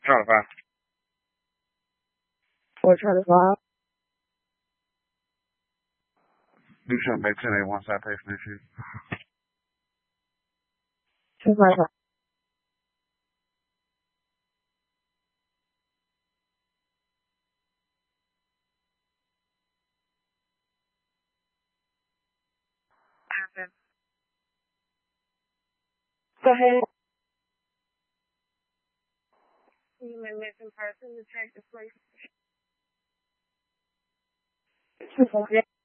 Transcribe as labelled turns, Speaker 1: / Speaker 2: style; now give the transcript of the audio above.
Speaker 1: Trying to find.
Speaker 2: Or trying to file.
Speaker 1: Do something at 10 once I pay for this shit.
Speaker 2: 255. Go ahead. You may missing person to check the place. 248.